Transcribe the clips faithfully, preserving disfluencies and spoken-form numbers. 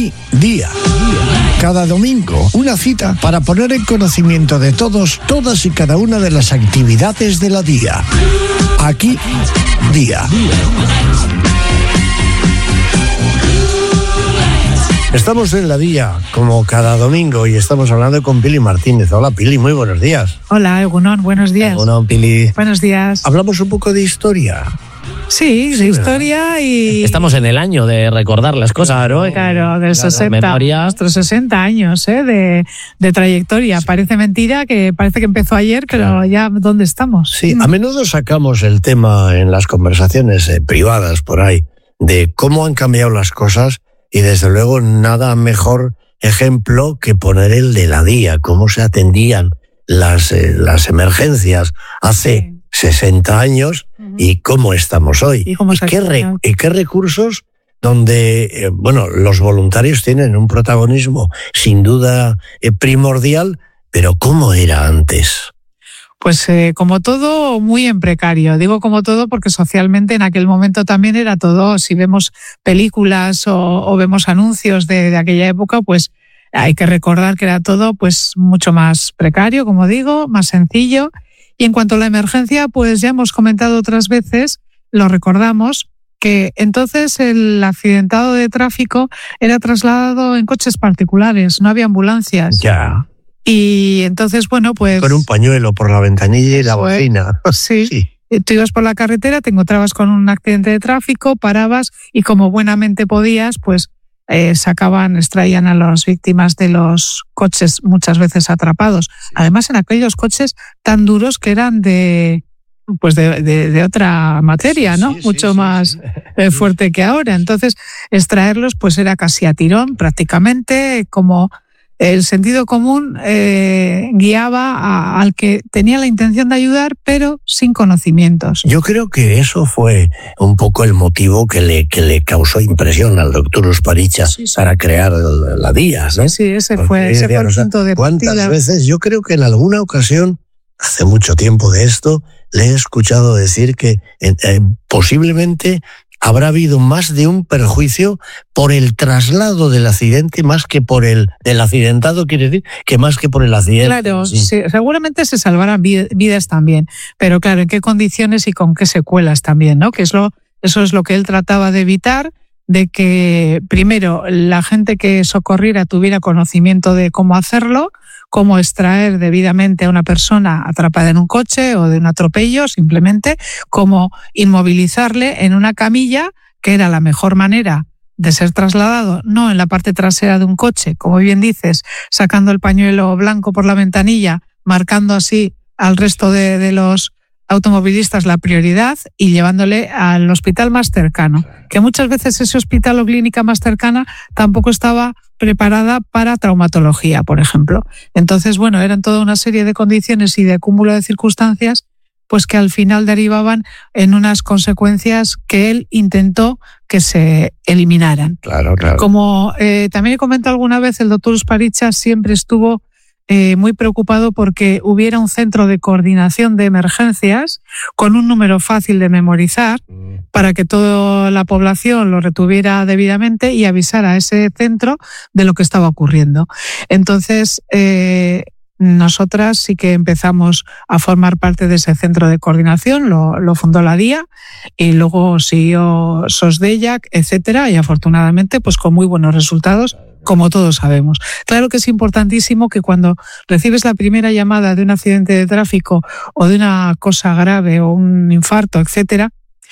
Aquí, día. Cada domingo, una cita para poner en conocimiento de todos, todas y cada una de las actividades de la día. Aquí, día. Estamos en la día, como cada domingo, y estamos hablando con Pili Martínez. Hola, Pili, muy buenos días. Hola, Egunon, buenos días. Egunon, Pili. Buenos días. Hablamos un poco de historia. Sí, de sí, historia y... Estamos en el año de recordar las cosas. Claro, ¿no? claro, del sesenta, memoria. nuestros sesenta años ¿eh? de, de trayectoria. Sí. Parece mentira, que parece que empezó ayer, pero claro. Ya ¿dónde estamos? Sí, a menudo sacamos el tema en las conversaciones eh, privadas por ahí, de cómo han cambiado las cosas, y desde luego nada mejor ejemplo que poner el de la día, cómo se atendían las, eh, las emergencias hace... Sí. sesenta años uh-huh. y cómo estamos hoy. ¿Y, cómo ¿Y, qué, re, y qué recursos donde, eh, bueno, los voluntarios tienen un protagonismo sin duda eh, primordial, pero ¿cómo era antes? Pues eh, como todo, muy en precario. Digo como todo porque socialmente en aquel momento también era todo, si vemos películas o, o vemos anuncios de, de aquella época, pues hay que recordar que era todo pues mucho más precario, como digo, más sencillo. Y en cuanto a la emergencia, pues ya hemos comentado otras veces, lo recordamos, que entonces el accidentado de tráfico era trasladado en coches particulares, no había ambulancias. Ya. Y entonces, bueno, pues... Con un pañuelo por la ventanilla y la pues, bocina. Sí. sí. Tú ibas por la carretera, te encontrabas con un accidente de tráfico, parabas y como buenamente podías, pues... Eh, sacaban, extraían a las víctimas de los coches muchas veces atrapados. Sí. Además, en aquellos coches tan duros que eran de pues de, de, de otra materia, ¿no? Sí, sí, Mucho sí, más sí. Eh, fuerte que ahora. Entonces, extraerlos pues era casi a tirón, prácticamente, como el sentido común eh, guiaba a, al que tenía la intención de ayudar, pero sin conocimientos. Yo creo que eso fue un poco el motivo que le, que le causó impresión al doctor Usparicha sí, sí. para crear la DIA, ¿no? Sí, sí, ese Porque, fue, ese fue el punto de ¿Cuántas partida? veces? Yo creo que en alguna ocasión, hace mucho tiempo de esto, le he escuchado decir que eh, eh, posiblemente habrá habido más de un perjuicio por el traslado del accidente más que por el del accidentado, quiere decir que más que por el accidente. Claro, sí. Sí, seguramente se salvarán vidas también, pero claro, en qué condiciones y con qué secuelas también, ¿no? Que es lo, eso es lo que él trataba de evitar, de que primero la gente que socorriera tuviera conocimiento de cómo hacerlo, cómo extraer debidamente a una persona atrapada en un coche o de un atropello, simplemente, cómo inmovilizarle en una camilla, que era la mejor manera de ser trasladado, no en la parte trasera de un coche, como bien dices, sacando el pañuelo blanco por la ventanilla, marcando así al resto de, de los automovilistas la prioridad y llevándole al hospital más cercano, que muchas veces ese hospital o clínica más cercana tampoco estaba preparada para traumatología, por ejemplo. Entonces, bueno, eran toda una serie de condiciones y de cúmulo de circunstancias pues que al final derivaban en unas consecuencias que él intentó que se eliminaran. Claro, claro. Como eh, también he comentado alguna vez, el doctor Usparicha siempre estuvo Eh, muy preocupado porque hubiera un centro de coordinación de emergencias con un número fácil de memorizar para que toda la población lo retuviera debidamente y avisara a ese centro de lo que estaba ocurriendo. Entonces, eh, nosotras sí que empezamos a formar parte de ese centro de coordinación, lo, lo fundó la DIA y luego siguió SOSDEIAC, etcétera, y afortunadamente pues con muy buenos resultados, como todos sabemos. Claro que es importantísimo que cuando recibes la primera llamada de un accidente de tráfico o de una cosa grave o un infarto, etcétera,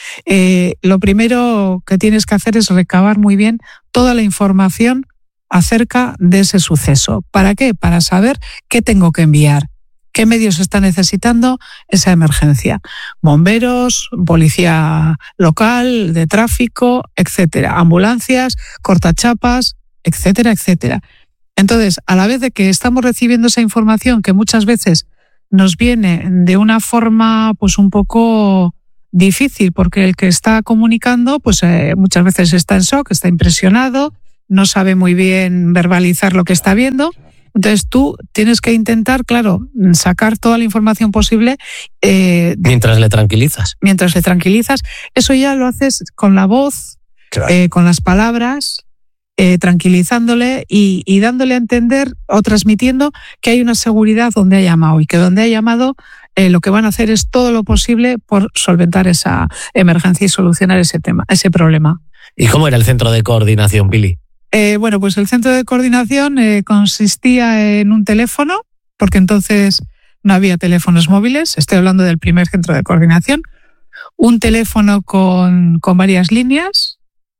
eh, lo primero que tienes que hacer es recabar muy bien toda la información acerca de ese suceso. ¿Para qué? Para saber qué tengo que enviar, qué medios está necesitando esa emergencia. Bomberos, policía local, de tráfico, etcétera. Ambulancias, cortachapas, etcétera, etcétera. Entonces, a la vez de que estamos recibiendo esa información que muchas veces nos viene de una forma pues un poco difícil, porque el que está comunicando pues eh, muchas veces está en shock, está impresionado, no sabe muy bien verbalizar lo que está viendo. Entonces tú tienes que intentar, claro, sacar toda la información posible. Eh, mientras le tranquilizas. Mientras le tranquilizas. Eso ya lo haces con la voz, claro. eh, con las palabras, eh, tranquilizándole y, y dándole a entender o transmitiendo que hay una seguridad donde ha llamado y que donde ha llamado eh, lo que van a hacer es todo lo posible por solventar esa emergencia y solucionar ese tema, ese problema. ¿Y cómo era el centro de coordinación, Pili? Eh, bueno, pues el centro de coordinación eh, consistía en un teléfono, porque entonces no había teléfonos móviles, estoy hablando del primer centro de coordinación, un teléfono con, con varias líneas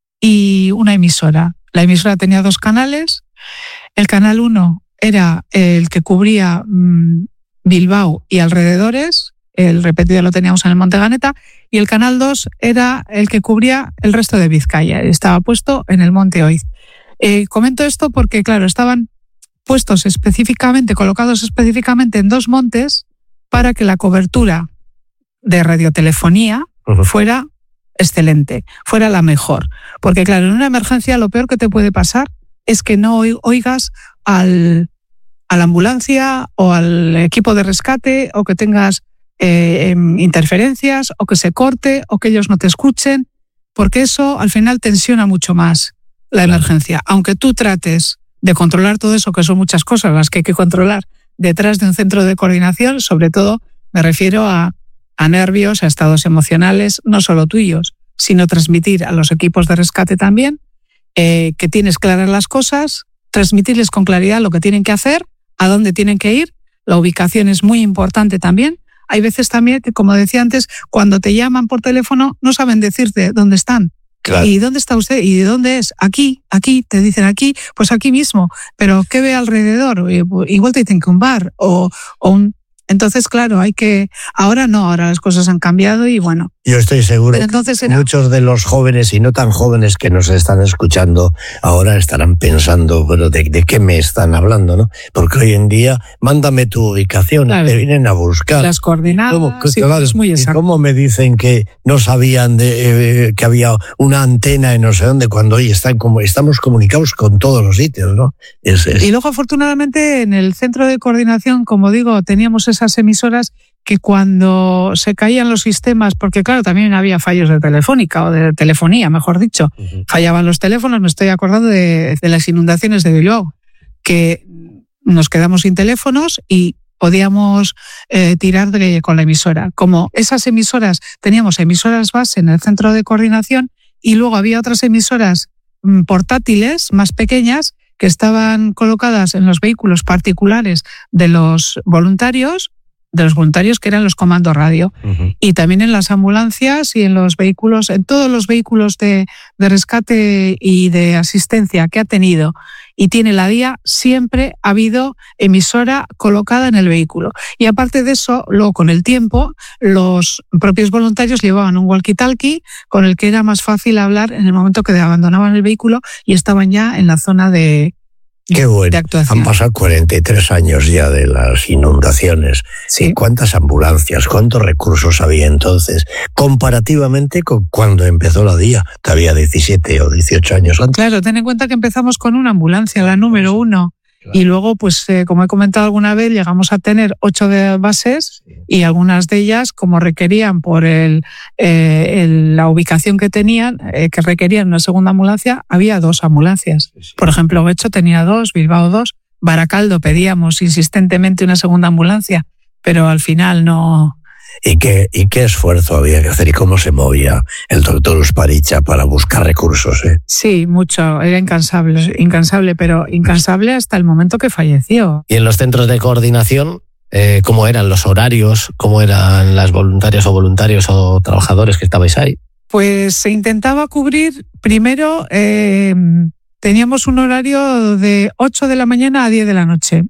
y una emisora. La emisora tenía dos canales, el canal uno era el que cubría mmm, Bilbao y alrededores, el repetido lo teníamos en el Monte Ganeta, y el canal dos era el que cubría el resto de Vizcaya, estaba puesto en el Monte Oiz. Eh, comento esto porque, claro, estaban puestos específicamente, colocados específicamente en dos montes para que la cobertura de radiotelefonía uh-huh. fuera excelente, fuera la mejor. Porque, claro, en una emergencia lo peor que te puede pasar es que no oigas al, a la ambulancia o al equipo de rescate, o que tengas eh, interferencias, o que se corte, o que ellos no te escuchen, porque eso al final tensiona mucho más la emergencia. Aunque tú trates de controlar todo eso, que son muchas cosas las que hay que controlar detrás de un centro de coordinación, sobre todo me refiero a, a nervios, a estados emocionales, no solo tuyos, sino transmitir a los equipos de rescate también eh, que tienes claras las cosas, transmitirles con claridad lo que tienen que hacer, a dónde tienen que ir. La ubicación es muy importante también. Hay veces también que, como decía antes, cuando te llaman por teléfono no saben decirte dónde están. Claro. ¿Y dónde está usted? ¿Y de dónde es? Aquí, aquí, te dicen aquí, pues aquí mismo. Pero ¿qué ve alrededor? Igual te dicen que un bar o, o un... Entonces, claro, hay que... Ahora no, ahora las cosas han cambiado y bueno. Yo estoy seguro que era... muchos de los jóvenes y no tan jóvenes que nos están escuchando ahora estarán pensando, pero ¿de, de qué me están hablando, no? Porque hoy en día, mándame tu ubicación, claro, te vienen a buscar. Las coordenadas, ¿Cómo, sí, claro, es muy exacto. ¿Cómo me dicen que no sabían de, eh, que había una antena en no sé dónde, cuando hoy están como, estamos comunicados con todos los sitios, ¿no? Es, es... Y luego, afortunadamente, en el centro de coordinación, como digo, teníamos esas emisoras que cuando se caían los sistemas, porque claro, también había fallos de telefónica o de telefonía, mejor dicho, uh-huh. fallaban los teléfonos, me estoy acordando de, de las inundaciones de Bilbao, que nos quedamos sin teléfonos y podíamos eh, tirar de, con la emisora. Como esas emisoras, teníamos emisoras base en el centro de coordinación y luego había otras emisoras mm, portátiles más pequeñas que estaban colocadas en los vehículos particulares de los voluntarios, de los voluntarios que eran los comandos radio, uh-huh. y también en las ambulancias y en los vehículos, en todos los vehículos de, de rescate y de asistencia que ha tenido y tiene la D I A, siempre ha habido emisora colocada en el vehículo. Y aparte de eso, luego con el tiempo, los propios voluntarios llevaban un walkie-talkie con el que era más fácil hablar en el momento que abandonaban el vehículo y estaban ya en la zona de Qué bueno, han pasado cuarenta y tres años ya de las inundaciones. Sí. ¿Cuántas ambulancias, cuántos recursos había entonces? Comparativamente con cuando empezó la D I A, que había diecisiete o dieciocho años antes. Claro, ten en cuenta que empezamos con una ambulancia, la número uno. Claro. Y luego, pues eh, como he comentado alguna vez, llegamos a tener ocho de bases sí. y algunas de ellas, como requerían por el, eh, el, la ubicación que tenían, eh, que requerían una segunda ambulancia, había dos ambulancias. Sí, sí. Por ejemplo, Ovecho tenía dos, Bilbao dos, Baracaldo pedíamos insistentemente una segunda ambulancia, pero al final no... ¿Y qué, y qué esfuerzo había que hacer y cómo se movía el doctor Usparicha para buscar recursos? ¿eh? Sí, mucho, era incansable, incansable, pero incansable hasta el momento que falleció. ¿Y en los centros de coordinación, eh, cómo eran los horarios? ¿Cómo eran las voluntarias o voluntarios o trabajadores que estabais ahí? Pues se intentaba cubrir, primero eh, teníamos un horario de ocho de la mañana a diez de la noche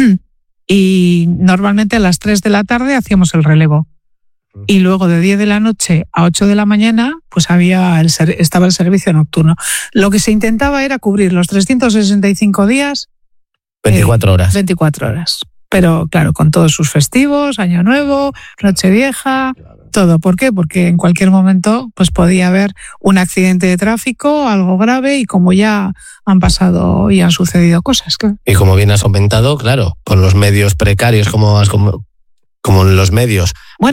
y normalmente a las tres de la tarde hacíamos el relevo. Y luego de diez de la noche a ocho de la mañana pues había el ser, estaba el servicio nocturno. Lo que se intentaba era cubrir los trescientos sesenta y cinco días. veinticuatro horas. veinticuatro horas. Pero claro, con todos sus festivos, Año Nuevo, Nochevieja, todo. ¿Por qué? Porque en cualquier momento pues podía haber un accidente de tráfico, algo grave, y como ya han pasado y han sucedido cosas. Claro. Y como bien has comentado, claro, con los medios precarios, como, como, como en los medios. Bueno,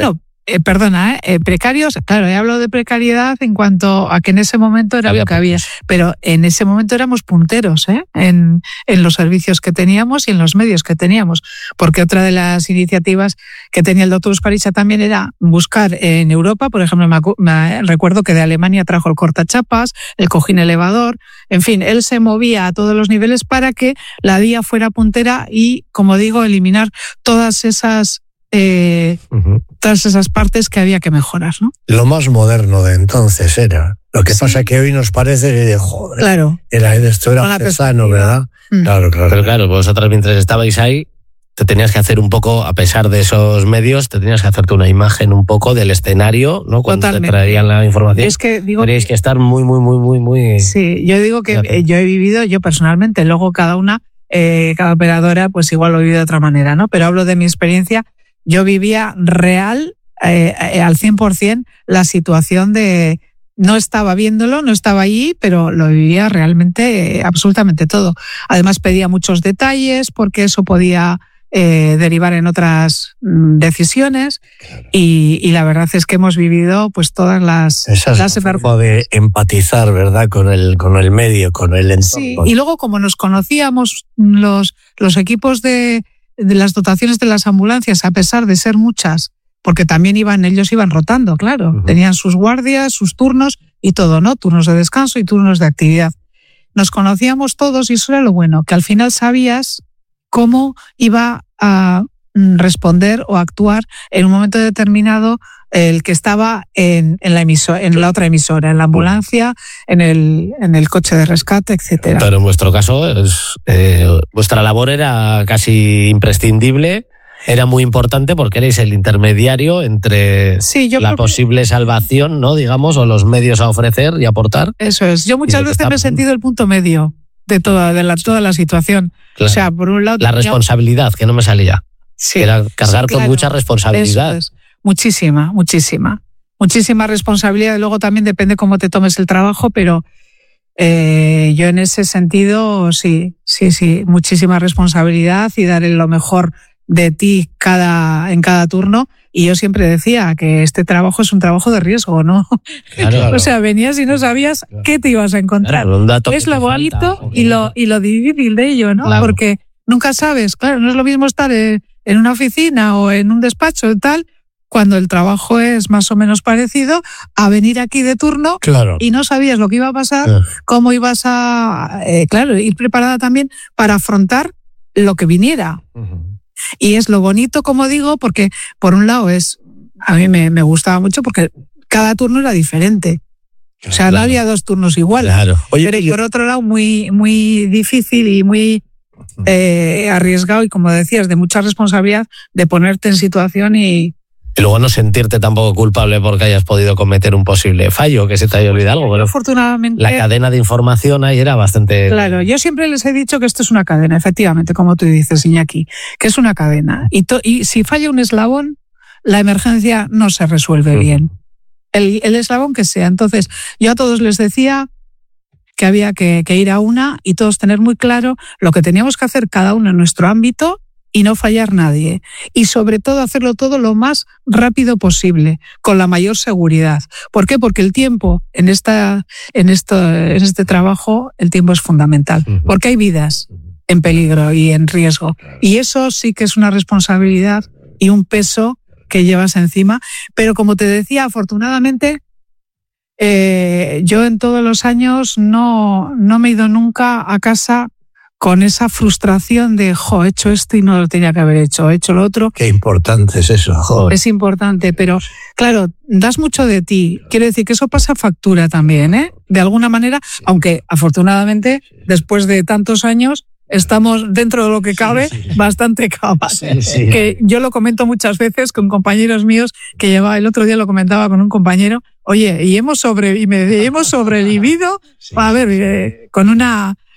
Eh, perdona, eh, precarios, claro, he hablado de precariedad en cuanto a que en ese momento era había lo que había, pero en ese momento éramos punteros ¿eh? en, en los servicios que teníamos y en los medios que teníamos, porque otra de las iniciativas que tenía el doctor Usparicha también era buscar en Europa, por ejemplo, me, me recuerdo que de Alemania trajo el cortachapas, el cojín elevador, en fin, él se movía a todos los niveles para que la D I A fuera puntera y, como digo, eliminar todas esas Eh, uh-huh. todas esas partes que había que mejorar, ¿no? Lo más moderno de entonces era. Lo que sí. pasa que hoy nos parece que, joder, claro. era, esto era artesano, ¿verdad? Mm. Claro, claro. Pero claro, vosotras mientras estabais ahí, te tenías que hacer un poco, a pesar de esos medios, te tenías que hacerte una imagen un poco del escenario, ¿no? Cuando Totalmente. Te traían la información. Es que digo, teníais que estar muy, muy, muy, muy, muy... Sí, yo digo que claro. yo he vivido, yo personalmente, luego cada una, eh, cada operadora, pues igual lo he vivido de otra manera, ¿no? Pero hablo de mi experiencia. Yo vivía real, eh, al cien por ciento, la situación de... No estaba viéndolo, no estaba allí, pero lo vivía realmente, eh, absolutamente todo. Además pedía muchos detalles porque eso podía eh, derivar en otras mm, decisiones claro. y, y la verdad es que hemos vivido pues todas las... Esa es las la forma de empatizar, ¿verdad? Con el, con el medio, con el entorno. Sí, y luego como nos conocíamos los, los equipos de... de las dotaciones de las ambulancias, a pesar de ser muchas, porque también iban, ellos iban rotando, claro, uh-huh. tenían sus guardias, sus turnos y todo, ¿no? Turnos de descanso y turnos de actividad. Nos conocíamos todos y eso era lo bueno, que al final sabías cómo iba a responder o actuar en un momento determinado el que estaba en, en, la, emisora, en la otra emisora, en la ambulancia, en el, en el coche de rescate, etcétera. Pero en vuestro caso, es, eh, vuestra labor era casi imprescindible, era muy importante porque erais el intermediario entre sí, yo la posible que... salvación, ¿no? Digamos, o los medios a ofrecer y aportar. Eso es. Yo muchas veces está... me he sentido el punto medio de toda, de la, toda la situación. Claro. O sea, por un lado... La responsabilidad, que no me salía. Sí. Era cargar sí, claro. con mucha responsabilidad. Eso es. Muchísima, muchísima. Muchísima responsabilidad. Y luego también depende cómo te tomes el trabajo, pero eh, yo en ese sentido, sí, sí, sí, muchísima responsabilidad y dar lo mejor de ti cada, en cada turno. Y yo siempre decía que este trabajo es un trabajo de riesgo, ¿no? Claro. O sea, venías y no sabías claro. qué te ibas a encontrar. Claro, un dato es lo bonito y lo, y lo difícil de ello, ¿no? Claro. Porque nunca sabes, claro, no es lo mismo estar en, en una oficina o en un despacho y tal, cuando el trabajo es más o menos parecido a venir aquí de turno claro. y no sabías lo que iba a pasar, claro. cómo ibas a, eh, claro, ir preparada también para afrontar lo que viniera. Uh-huh. Y es lo bonito, como digo, porque por un lado es, a mí me, me gustaba mucho porque cada turno era diferente. Claro, o sea, no claro. había dos turnos iguales. Claro. Oye, pero yo... por otro lado, muy, muy difícil y muy eh, arriesgado y, como decías, de mucha responsabilidad de ponerte en situación y... Y luego no sentirte tampoco culpable porque hayas podido cometer un posible fallo, que se te haya olvidado algo. Pero afortunadamente... La cadena de información ahí era bastante... Claro, yo siempre les he dicho que esto es una cadena, efectivamente, como tú dices, Iñaki, que es una cadena. Y, to- y si falla un eslabón, la emergencia no se resuelve bien. El, el eslabón que sea. Entonces, yo a todos les decía que había que, que ir a una y todos tener muy claro lo que teníamos que hacer cada uno en nuestro ámbito y no fallar nadie. Y sobre todo hacerlo todo lo más rápido posible, con la mayor seguridad. ¿Por qué? Porque el tiempo en, esta, en, esto, en este trabajo, el tiempo es fundamental. Uh-huh. Porque hay vidas en peligro y en riesgo. Y eso sí que es una responsabilidad y un peso que llevas encima. Pero como te decía, afortunadamente, eh, yo en todos los años no, no me he ido nunca a casa con esa frustración de, jo, he hecho esto y no lo tenía que haber hecho, he hecho lo otro. Qué importante es eso, jo. Es importante, pero claro, das mucho de ti. Quiere decir que eso pasa factura también, ¿eh? De alguna manera, sí. Aunque afortunadamente, sí. Después de tantos años, estamos dentro de lo que cabe, sí, sí. Bastante capaces. Sí, sí. Que yo lo comento muchas veces con compañeros míos que llevaba, el otro día lo comentaba con un compañero, oye, y hemos, sobre, y me decía, hemos sobrevivido, sí. A ver, eh, con una...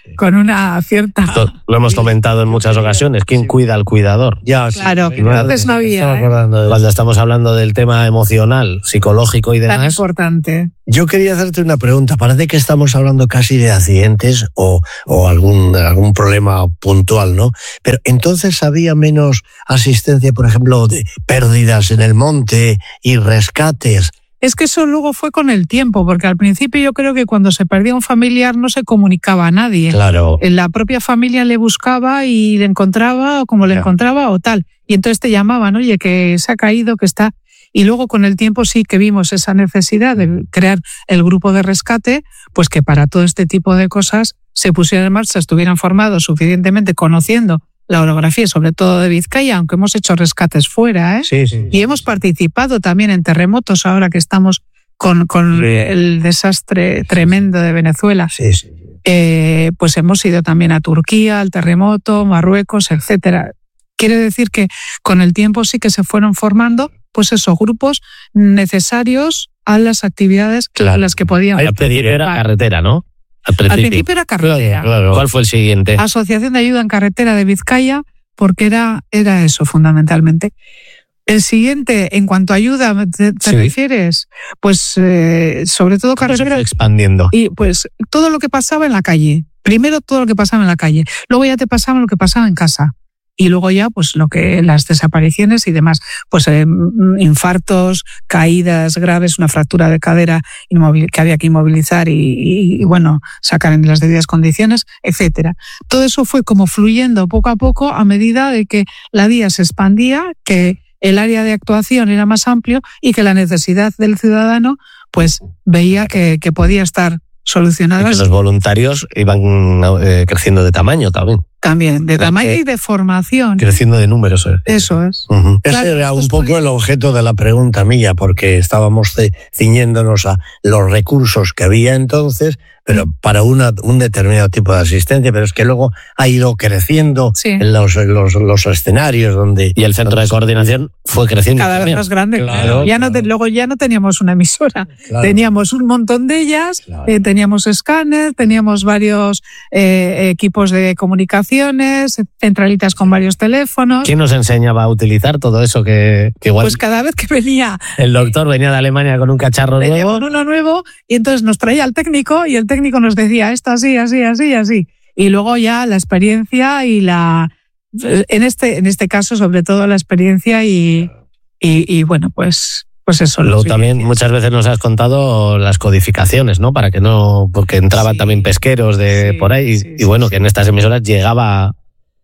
con una cierta... Esto lo hemos comentado en muchas ocasiones. ¿Quién sí. cuida al cuidador? Ya, claro, sí. Entonces no había. ¿eh? Cuando estamos hablando del tema emocional, psicológico y demás. Tan importante. Yo quería hacerte una pregunta. Parece que estamos hablando casi de accidentes o, o algún, algún problema puntual, ¿no? Pero entonces había menos asistencia, por ejemplo, de pérdidas en el monte y rescates. Es que eso luego fue con el tiempo, porque al principio yo creo que cuando se perdía un familiar no se comunicaba a nadie. Claro. La propia familia le buscaba y le encontraba, o como le yeah. encontraba, o tal. Y entonces te llamaban, oye, que se ha caído, que está... Y luego con el tiempo sí que vimos esa necesidad de crear el grupo de rescate, pues que para todo este tipo de cosas se pusieran en marcha, estuvieran formados suficientemente conociendo la orografía, sobre todo de Vizcaya, aunque hemos hecho rescates fuera, ¿eh? Sí, sí. Y hemos participado también en terremotos ahora que estamos con, con sí. el desastre tremendo de Venezuela. Sí, sí. Eh, pues hemos ido también a Turquía, al terremoto, Marruecos, etcétera. Quiere decir que con el tiempo sí que se fueron formando, pues esos grupos necesarios a las actividades claro. a las que podían. Al principio era carretera, ¿no? Al principio, Al principio era carretera. Claro, claro. ¿Cuál fue el siguiente? Asociación de Ayuda en Carretera de Vizcaya, porque era, era eso fundamentalmente. El siguiente, en cuanto a ayuda, ¿te, te sí. refieres? Pues eh, sobre todo carretera. Expandiendo. Y pues todo lo que pasaba en la calle. Primero todo lo que pasaba en la calle. Luego ya te pasaba lo que pasaba en casa. Y luego ya, pues lo que las desapariciones y demás, pues eh, infartos, caídas graves, una fractura de cadera que había que inmovilizar y, y, y bueno, sacar en las debidas condiciones, etcétera. Todo eso fue como fluyendo poco a poco a medida de que la vía se expandía, que el área de actuación era más amplio y que la necesidad del ciudadano, pues veía que, que podía estar solucionada. Y que los voluntarios iban eh, creciendo de tamaño también. También, de tamaño y de formación. Creciendo de números. Eh. Eso es. Uh-huh. Ese claro, era un poco el objeto de la pregunta mía, porque estábamos ciñéndonos a los recursos que había entonces, pero para una, un determinado tipo de asistencia, pero es que luego ha ido creciendo sí. en los, los, los escenarios donde... Y el centro de coordinación fue creciendo. Cada vez más grande, claro. claro. Ya claro. No te, luego ya no teníamos una emisora, claro. teníamos un montón de ellas, claro. eh, teníamos escáner, teníamos varios eh, equipos de comunicación, centralitas con varios teléfonos. ¿Quién nos enseñaba a utilizar todo eso? Que, que igual pues cada vez que venía... El doctor venía de Alemania con un cacharro venía nuevo. Con uno nuevo y entonces nos traía al técnico y el técnico nos decía esto así, así, así, así. Y luego ya la experiencia y la... En este, en este caso, sobre todo la experiencia y, y, y bueno, pues... Pues eso. Luego también muchas veces nos has contado las codificaciones, ¿no? Para que no, porque entraban sí. también pesqueros de sí, por ahí sí, y, y bueno, sí, que en estas emisoras llegaba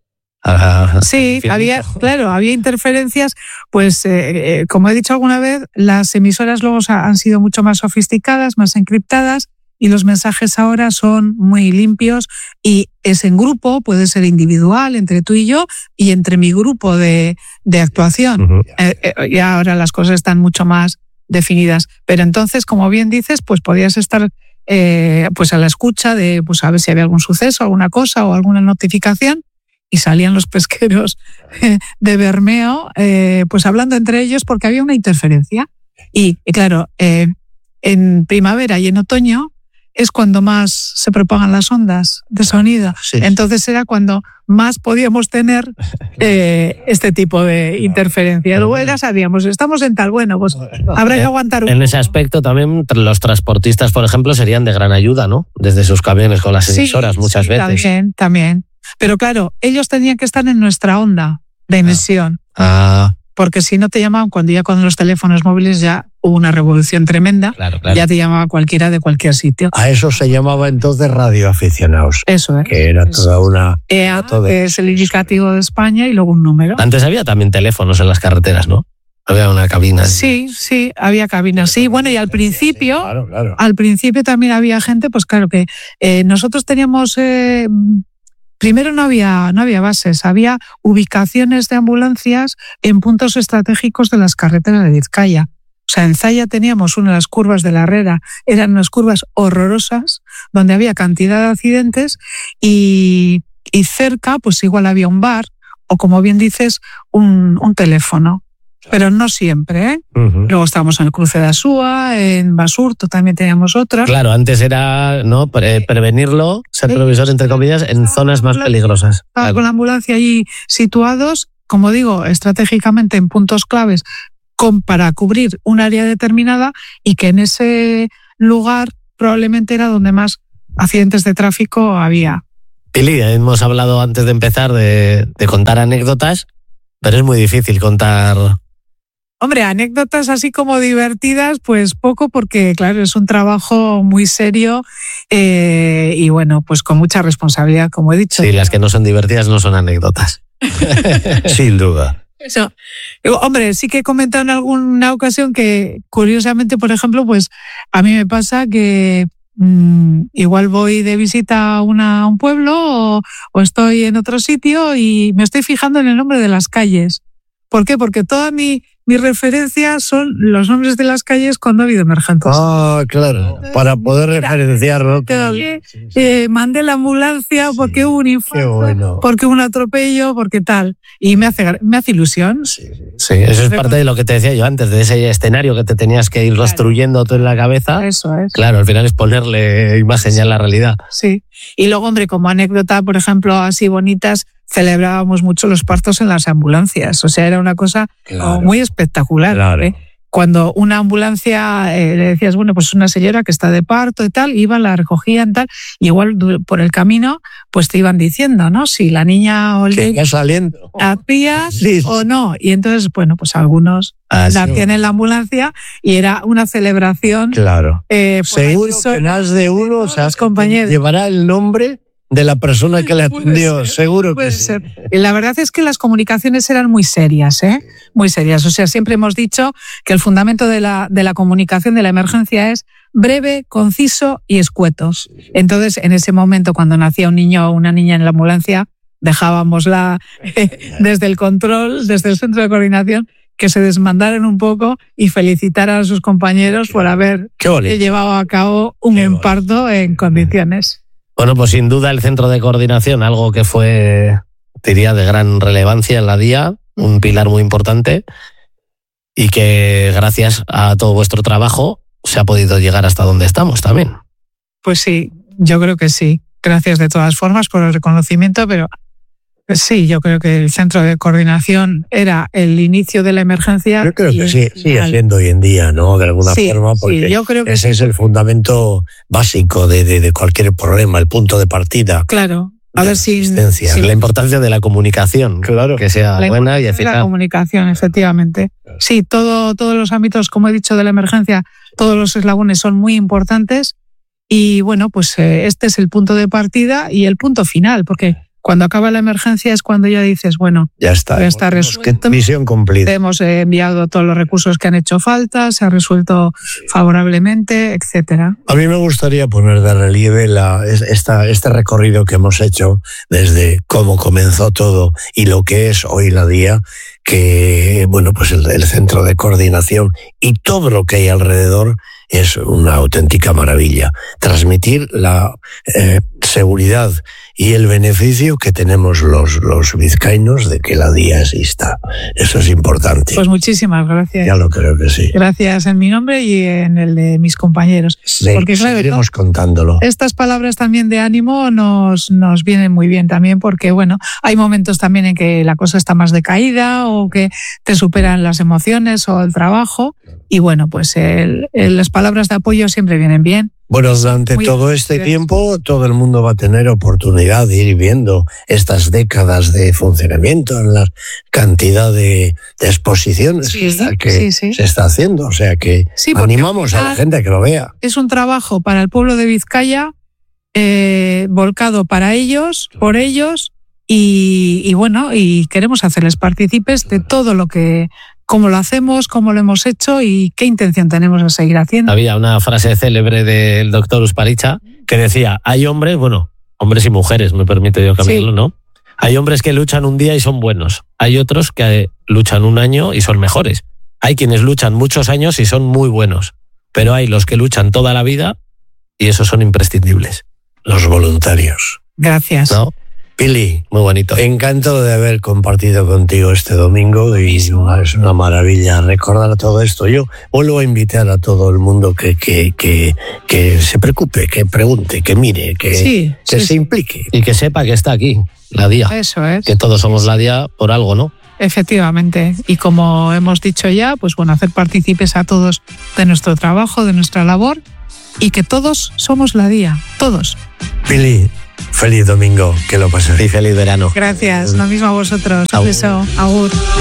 a... a sí, había, claro, había interferencias, pues eh, eh, como he dicho alguna vez, las emisoras luego han sido mucho más sofisticadas, más encriptadas y los mensajes ahora son muy limpios y es en grupo, puede ser individual, entre tú y yo y entre mi grupo de, de actuación. Uh-huh. eh, eh, y ahora las cosas están mucho más definidas. Pero entonces, como bien dices, pues podías estar eh, pues a la escucha de pues a ver si había algún suceso, alguna cosa o alguna notificación y salían los pesqueros de Bermeo eh, pues hablando entre ellos porque había una interferencia. Y, y claro, eh, en primavera y en otoño es cuando más se propagan las ondas de sonido. Sí. Entonces era cuando más podíamos tener eh, este tipo de interferencia. Luego ya sabíamos, estamos en tal, bueno, pues habrá que aguantar un En poco. Ese aspecto también los transportistas, por ejemplo, serían de gran ayuda, ¿no? Desde sus camiones con las emisoras, sí, muchas sí, veces. También, también. Pero claro, ellos tenían que estar en nuestra onda de emisión. Ah. ah. Porque si no te llamaban, cuando ya con los teléfonos móviles ya hubo una revolución tremenda, claro, claro. ya te llamaba cualquiera de cualquier sitio. A eso se llamaba entonces radioaficionados. Eso es. Que era eso toda una... E A, que es el indicativo de España y luego un número. Antes había también teléfonos en las carreteras, ¿no? Había una cabina. Sí, sí, había cabinas. Sí, bueno, y al principio, sí, claro, claro. al principio también había gente, pues claro que eh, nosotros teníamos... Eh, Primero no había, no había bases, había ubicaciones de ambulancias en puntos estratégicos de las carreteras de Vizcaya. O sea, en Zaya teníamos una de las curvas de la Herrera, eran unas curvas horrorosas, donde había cantidad de accidentes y, y cerca pues igual había un bar o, como bien dices, un, un teléfono. pero no siempre, ¿eh? Uh-huh. Luego estábamos en el cruce de Asúa, en Basurto también teníamos otra. Claro, antes era no Pre- prevenirlo, ser Sí. previsor, entre comillas, en zonas más peligrosas. Estaba Claro. con la ambulancia allí situados, como digo, estratégicamente en puntos claves con, para cubrir un área determinada y que en ese lugar probablemente era donde más accidentes de tráfico había. Pili, hemos hablado antes de empezar de, de contar anécdotas, pero es muy difícil contar. Hombre, anécdotas así como divertidas, pues poco, porque claro, es un trabajo muy serio eh, y bueno, pues con mucha responsabilidad, como he dicho. Sí, las que no son divertidas no son anécdotas. Sin duda. Eso. Hombre, sí que he comentado en alguna ocasión que, curiosamente, por ejemplo, pues a mí me pasa que mmm, igual voy de visita a, una, a un pueblo o, o estoy en otro sitio y me estoy fijando en el nombre de las calles. ¿Por qué? Porque toda mi, mi referencia son los nombres de las calles cuando ha habido emergencias. Ah, claro, para poder referenciarlo. Que, eh, mandé la ambulancia Sí, porque hubo un infarto, bueno. porque hubo un atropello, porque tal. Y me hace, me hace ilusión. Sí, sí. Sí, eso es parte de lo que te decía yo antes, de ese escenario que te tenías que ir Claro. construyendo tú en la cabeza. Eso es. Claro, al final es ponerle imagen ya a la realidad. Sí. Y luego, hombre, como anécdota, por ejemplo, así bonitas, celebrábamos mucho los partos en las ambulancias. O sea, era una cosa Claro. muy espectacular. Claro. ¿eh? Cuando una ambulancia eh, le decías, bueno, pues una señora que está de parto y tal, iban, la recogían tal, y igual du- por el camino, pues te iban diciendo, ¿no? Si la niña o el Que niño ya saliendo. hacías Sí, sí. o no. Y entonces, bueno, pues algunos Ah, sí. nacían en la ambulancia y era una celebración. Claro. Eh, por Seguro eso- que más de uno, o sea, los compañeros. llevará el nombre de la persona que le Puede atendió. ser, Seguro que Puede sí. ser. Y la verdad es que las comunicaciones eran muy serias, ¿eh? Muy serias. O sea, siempre hemos dicho que el fundamento de la, de la comunicación de la emergencia es breve, conciso y escueto. Entonces, en ese momento, cuando nacía un niño o una niña en la ambulancia, dejábamosla eh, desde el control, desde el centro de coordinación, que se desmandaran un poco y felicitaran a sus compañeros por haber Qué bonito. llevado a cabo un Qué emparto en condiciones. Bueno, pues sin duda el centro de coordinación, algo que fue, diría, de gran relevancia en la D I A, un pilar muy importante y que gracias a todo vuestro trabajo se ha podido llegar hasta donde estamos también. Pues sí, yo creo que sí. Gracias de todas formas por el reconocimiento, pero sí, yo creo que el centro de coordinación era el inicio de la emergencia. Yo creo y que el sí, sigue final. siendo hoy en día, ¿no? De alguna Sí, forma, sí, porque yo creo que ese es el fundamento básico de, de, de cualquier problema, el punto de partida. Claro, a de ver la si, asistencia. si La importancia de la comunicación, Claro. que sea la buena y importancia de la eficaz. comunicación, efectivamente. Sí, todo, todos los ámbitos, como he dicho, de la emergencia, todos los eslabones son muy importantes y bueno, pues eh, este es el punto de partida y el punto final, porque cuando acaba la emergencia es cuando ya dices, bueno, Ya está. ya está resuelto. Misión cumplida. Hemos eh, enviado todos los recursos que han hecho falta, se ha resuelto favorablemente, etcétera. A mí me gustaría poner de relieve la, es- esta, este recorrido que hemos hecho desde cómo comenzó todo y lo que es hoy la D I A, que bueno, pues el, el centro de coordinación y todo lo que hay alrededor es una auténtica maravilla. Transmitir la eh, seguridad y el beneficio que tenemos los, los vizcaínos de que la D I A exista. Eso es importante. Pues muchísimas gracias. Ya lo creo que sí. Gracias en mi nombre y en el de mis compañeros. Sí, Porque claro, seguiremos contándolo. estas palabras también de ánimo nos, nos vienen muy bien también porque, bueno, hay momentos también en que la cosa está más decaída o que te superan las emociones o el trabajo y, bueno, pues el, el, las palabras de apoyo siempre vienen bien. Bueno, durante Muy todo este bien. tiempo todo el mundo va a tener oportunidad de ir viendo estas décadas de funcionamiento en la cantidad de, de exposiciones Sí, que, está, que sí, sí. se está haciendo. O sea que Sí, porque animamos a la al- gente a que lo vea. Es un trabajo para el pueblo de Vizcaya, eh, volcado para ellos, por ellos y, y, bueno, y queremos hacerles partícipes de todo lo que, cómo lo hacemos, cómo lo hemos hecho y qué intención tenemos de seguir haciendo. Había una frase célebre del doctor Usparicha que decía, hay hombres, bueno, hombres y mujeres, me permito yo cambiarlo, Sí. ¿no? Hay hombres que luchan un día y son buenos. Hay otros que luchan un año y son mejores. Hay quienes luchan muchos años y son muy buenos. Pero hay los que luchan toda la vida y esos son imprescindibles, Los voluntarios. Gracias. ¿no? Pili, muy bonito. Encantado de haber compartido contigo este domingo y es una maravilla recordar todo esto. Yo vuelvo a invitar a todo el mundo que, que, que, que se preocupe, que pregunte, que mire, que, sí, que sí, se implique. Y que sepa que está aquí, la D I A. Eso es. Que todos somos la D I A por algo, ¿no? Efectivamente. Y como hemos dicho ya, pues bueno, hacer partícipes a todos de nuestro trabajo, de nuestra labor y que todos somos la D I A, todos. Pili, feliz domingo, que lo pases. Y feliz verano. Gracias, lo mismo a vosotros. Un Agur. beso. Agur.